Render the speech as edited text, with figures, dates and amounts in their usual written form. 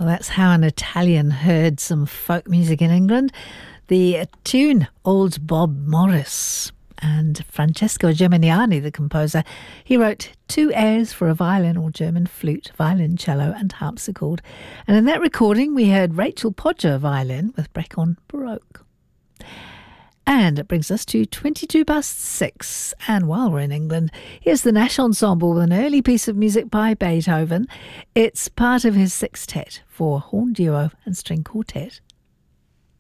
Well, that's how an Italian heard some folk music in England. The tune Old Bob Morris. And Francesco Geminiani, the composer, he wrote 2 airs for a violin or German flute, violoncello and harpsichord. And in that recording we heard Rachel Podger violin with Brecon Baroque. And it brings us to 6:22. And while we're in England, here's the Nash Ensemble with an early piece of music by Beethoven. It's part of his sextet for horn duo and string quartet.